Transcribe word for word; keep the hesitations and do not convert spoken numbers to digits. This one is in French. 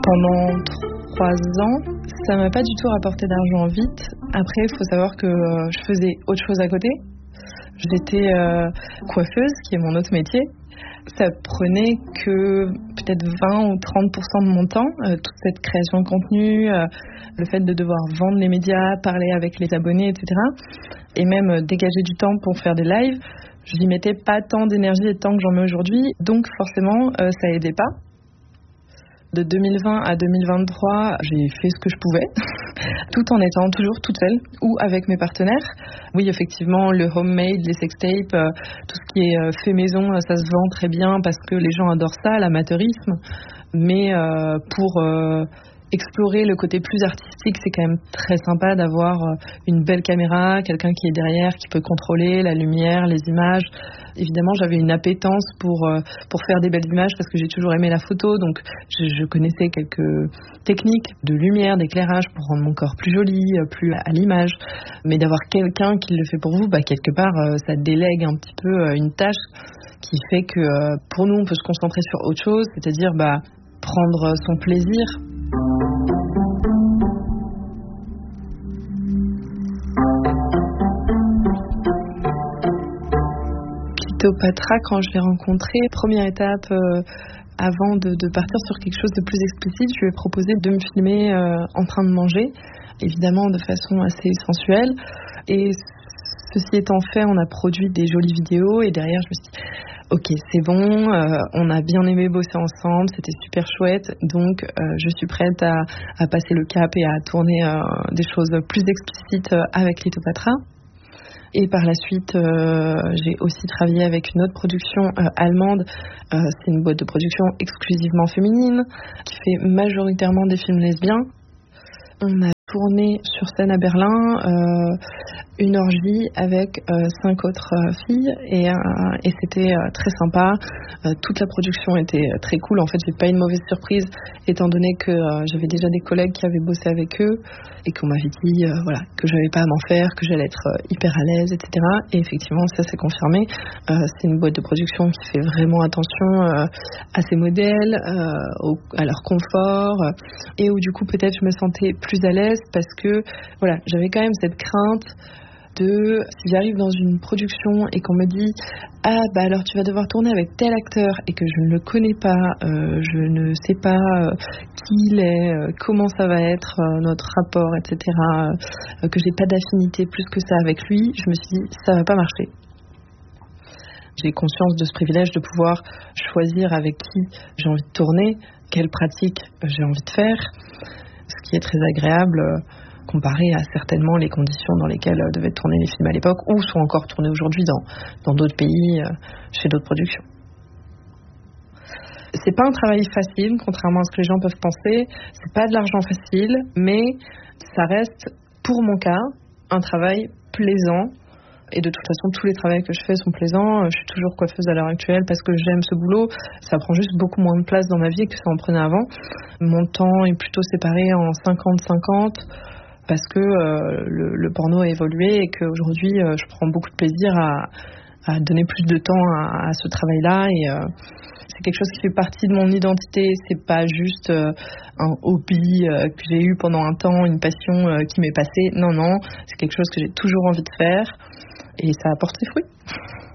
Pendant trois ans, ça m'a pas du tout rapporté d'argent vite. Après, il faut savoir que euh, je faisais autre chose à côté. J'étais euh, coiffeuse, qui est mon autre métier. Ça prenait que peut-être vingt ou trente pour cent de mon temps, euh, toute cette création de contenu, euh, le fait de devoir vendre les médias, parler avec les abonnés, et cetera. Et même euh, dégager du temps pour faire des lives. Je n'y mettais pas tant d'énergie et de temps que j'en mets aujourd'hui, donc forcément, euh, ça aidait pas. De deux mille vingt à deux mille vingt-trois, j'ai fait ce que je pouvais, tout en étant toujours toute seule ou avec mes partenaires. Oui, effectivement, le homemade, les sextapes, euh, tout ce qui est euh, fait maison, euh, ça se vend très bien parce que les gens adorent ça, l'amateurisme. Mais euh, pour euh, explorer le côté plus artistique, c'est quand même très sympa d'avoir euh, une belle caméra, quelqu'un qui est derrière, qui peut contrôler la lumière, les images. Évidemment, j'avais une appétence pour, euh, pour faire des belles images parce que j'ai toujours aimé la photo. Donc, je, je connaissais quelques techniques de lumière, d'éclairage pour rendre mon corps plus joli, euh, plus à l'image. Mais d'avoir quelqu'un qui le fait pour vous, bah, quelque part, euh, ça délègue un petit peu euh, une tâche qui fait que euh, pour nous, on peut se concentrer sur autre chose, c'est-à-dire bah, prendre son plaisir. Cléopatra, quand je l'ai rencontré, première étape, euh, avant de, de partir sur quelque chose de plus explicite, je lui ai proposé de me filmer euh, en train de manger, évidemment de façon assez sensuelle. Et ceci étant fait, on a produit des jolies vidéos et derrière, je me suis dit, ok, c'est bon, euh, on a bien aimé bosser ensemble, c'était super chouette, donc euh, je suis prête à, à passer le cap et à tourner euh, des choses plus explicites avec Cléopatra. Et par la suite, euh, j'ai aussi travaillé avec une autre production euh, allemande. Euh, c'est une boîte de production exclusivement féminine qui fait majoritairement des films lesbiens. On a tourné sur scène à Berlin euh, une orgie avec euh, cinq autres euh, filles et, euh, et c'était euh, très sympa. Euh, toute la production était euh, très cool. En fait, j'ai pas eu une mauvaise surprise étant donné que euh, j'avais déjà des collègues qui avaient bossé avec eux et qu'on m'avait dit euh, voilà, que j'avais pas à m'en faire, que j'allais être euh, hyper à l'aise, et cetera. Et effectivement, ça s'est confirmé. Euh, c'est une boîte de production qui fait vraiment attention euh, à ses modèles, euh, au, à leur confort euh, et où du coup peut-être je me sentais plus à l'aise parce que voilà, j'avais quand même cette crainte de si j'arrive dans une production et qu'on me dit ah bah alors tu vas devoir tourner avec tel acteur et que je ne le connais pas, euh, je ne sais pas euh, qui il est, euh, comment ça va être euh, notre rapport, et cetera. Euh, que j'ai pas d'affinité plus que ça avec lui, je me suis dit ça va pas marcher. J'ai conscience de ce privilège de pouvoir choisir avec qui j'ai envie de tourner, quelle pratique j'ai envie de faire, ce qui est très agréable euh, comparé à certainement les conditions dans lesquelles euh, devaient tourner les films à l'époque ou sont encore tournés aujourd'hui dans, dans d'autres pays, euh, chez d'autres productions. C'est pas un travail facile, contrairement à ce que les gens peuvent penser. C'est pas de l'argent facile, mais ça reste, pour mon cas, un travail plaisant. Et de toute façon, tous les travaux que je fais sont plaisants. Je suis toujours coiffeuse à l'heure actuelle parce que j'aime ce boulot. Ça prend juste beaucoup moins de place dans ma vie que ça en prenait avant. Mon temps est plutôt séparé en cinquante cinquante parce que euh, le, le porno a évolué et qu'aujourd'hui, euh, je prends beaucoup de plaisir à, à donner plus de temps à, à ce travail-là. Et euh, c'est quelque chose qui fait partie de mon identité. C'est pas juste euh, un hobby euh, que j'ai eu pendant un temps, une passion euh, qui m'est passée. Non, non, c'est quelque chose que j'ai toujours envie de faire. Et ça apporte ses fruits.